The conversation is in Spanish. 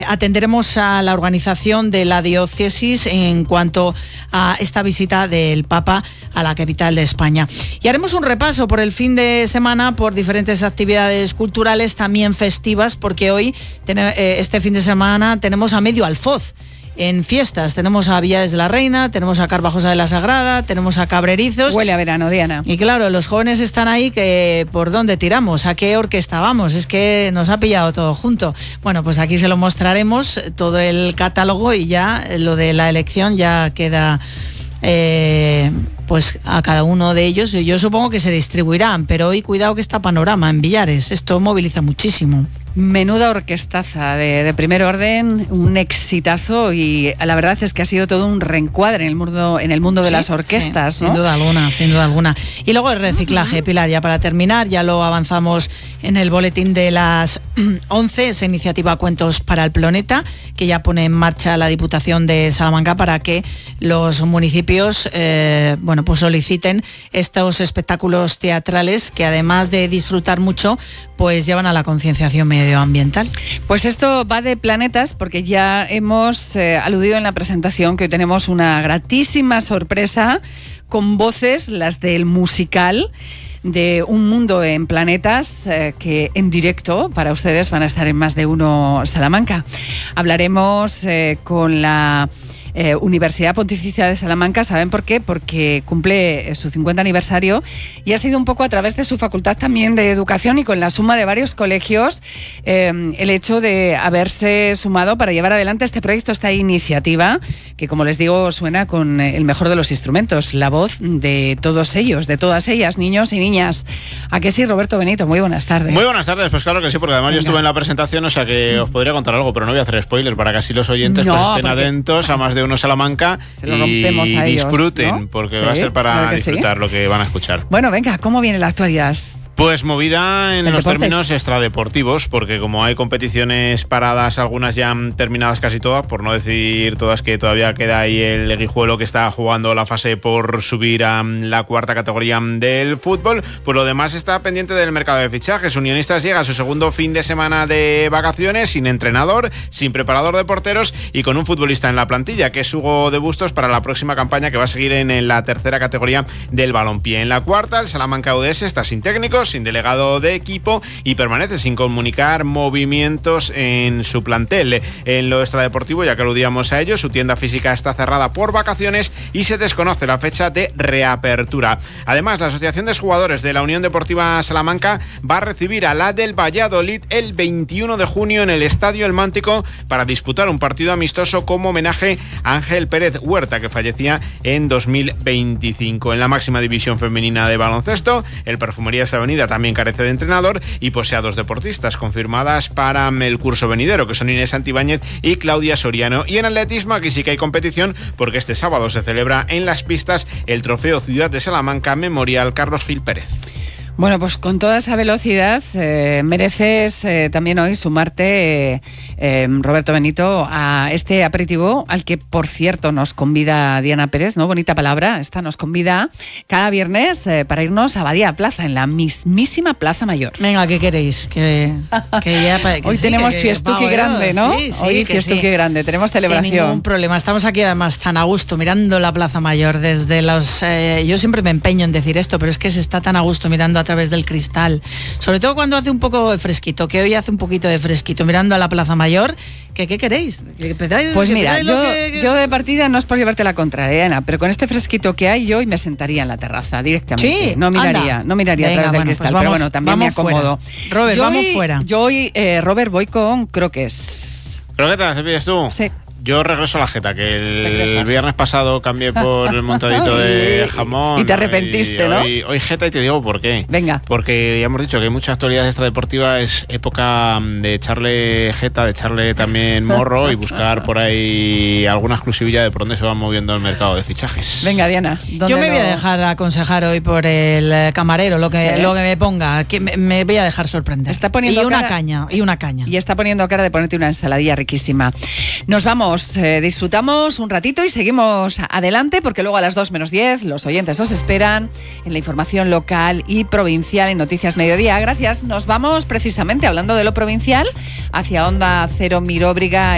Atenderemos a la organización de la diócesis en cuanto a esta visita del Papa a la capital de España. Y haremos un repaso por el fin de semana por diferentes actividades culturales, también festivas, porque hoy, este fin de semana, tenemos a medio Alfoz. En fiestas tenemos a Villares de la Reina, tenemos a Carvajosa de la Sagrada, tenemos a Cabrerizos. Huele a verano, Diana. Y claro, los jóvenes están ahí, que ¿por dónde tiramos? ¿A qué orquesta vamos? Es que nos ha pillado todo junto. Bueno, pues aquí se lo mostraremos, todo el catálogo, y ya lo de la elección ya queda pues a cada uno de ellos. Yo supongo que se distribuirán, pero hoy cuidado que está Panorama en Villares, esto moviliza muchísimo. Menuda orquestaza de primer orden, un exitazo, y la verdad es que ha sido todo un reencuadre en el mundo de las orquestas, sí, ¿no? Sin duda alguna. Y luego el reciclaje, Pilar, ya para terminar, ya lo avanzamos en el boletín de las 11, esa iniciativa Cuentos para el Planeta, que ya pone en marcha la Diputación de Salamanca para que los municipios pues soliciten estos espectáculos teatrales que, además de disfrutar mucho, pues llevan a la concienciación medioambiental. Pues esto va de planetas, porque ya hemos aludido en la presentación que hoy tenemos una gratísima sorpresa con voces, las del musical de Un Mundo en Planetas, que en directo para ustedes van a estar en Más de Uno Salamanca. Hablaremos con la Universidad Pontificia de Salamanca. ¿Saben por qué? Porque cumple su 50 aniversario y ha sido un poco a través de su facultad también de educación y con la suma de varios colegios el hecho de haberse sumado para llevar adelante este proyecto, esta iniciativa, que, como les digo, suena con el mejor de los instrumentos, la voz de todos ellos, de todas ellas, niños y niñas. ¿A qué sí, Roberto Benito? Muy buenas tardes. Muy buenas tardes, pues claro que sí, porque además yo estuve en la presentación, o sea que os podría contar algo, pero no voy a hacer spoiler para que así los oyentes pues estén atentos a Más de Uno Salamanca y disfruten, ellos, ¿no? Porque va a ser para disfrutar lo que van a escuchar. Bueno, venga, ¿cómo viene la actualidad? Pues movida en los términos extradeportivos, porque como hay competiciones paradas, algunas ya han terminadas casi todas, por no decir todas, que todavía queda ahí el Guijuelo, que está jugando la fase por subir a la cuarta categoría del fútbol, pues lo demás está pendiente del mercado de fichajes. Unionistas llega a su segundo fin de semana de vacaciones, sin entrenador, sin preparador de porteros y con un futbolista en la plantilla, que es Hugo de Bustos, para la próxima campaña, que va a seguir en la tercera categoría del balompié. En la cuarta, el Salamanca UDS está sin técnicos, sin delegado de equipo y permanece sin comunicar movimientos en su plantel. En lo extradeportivo, ya que aludíamos a ello, su tienda física está cerrada por vacaciones y se desconoce la fecha de reapertura. Además, la Asociación de Jugadores de la Unión Deportiva Salamanca va a recibir a la del Valladolid el 21 de junio en el Estadio El Mántico para disputar un partido amistoso como homenaje a Ángel Pérez Huerta, que fallecía en 2025. En la máxima división femenina de baloncesto, el Perfumerías Avenida también carece de entrenador y posee a dos deportistas confirmadas para el curso venidero, que son Inés Santibáñez y Claudia Soriano. Y en atletismo, aquí sí que hay competición, porque este sábado se celebra en Las Pistas el Trofeo Ciudad de Salamanca Memorial Carlos Gil Pérez. Bueno, pues con toda esa velocidad mereces también hoy sumarte, Roberto Benito, a este aperitivo al que, por cierto, nos convida Diana Pérez, ¿no? Bonita palabra, esta nos convida cada viernes para irnos a Badía Plaza, en la mismísima Plaza Mayor. Venga, ¿qué queréis? Que hoy sí, tenemos fiestuki grande, ¿no? Sí, hoy fiestuki grande, tenemos celebración. Sin ningún problema, estamos aquí además tan a gusto mirando la Plaza Mayor desde los... yo siempre me empeño en decir esto, pero es que se está tan a gusto mirando a través del cristal, sobre todo cuando hace un poco de fresquito, que hoy hace un poquito de fresquito, mirando a la Plaza Mayor, que ¿qué queréis? Pues mira, yo de partida no es por llevarte la contraria, Ana, pero con este fresquito que hay, yo hoy me sentaría en la terraza directamente. Sí, no miraría a través del cristal, pues pero bueno, también me acomodo. Robert, vamos fuera. Yo hoy, Robert, voy con croques. ¿Croquetas te pides tú? Sí. Yo regreso a la jeta, que el viernes pasado cambié por el montadito de jamón. Y te arrepentiste, ¿no? Hoy jeta, y te digo por qué. Venga. Porque ya hemos dicho que hay mucha actualidad extradeportiva, es época de echarle jeta, de echarle también morro y buscar por ahí alguna exclusivilla de por dónde se va moviendo el mercado de fichajes. Venga, Diana. Yo me voy a dejar aconsejar hoy por el camarero, lo que me ponga, que me voy a dejar sorprender. Está poniendo una caña. Y está poniendo cara de ponerte una ensaladilla riquísima. Nos vamos. Disfrutamos un ratito y seguimos adelante, porque luego a las 2:10 los oyentes os esperan en la información local y provincial en Noticias Mediodía. Gracias. Nos vamos precisamente, hablando de lo provincial, hacia Onda Cero Miróbriga.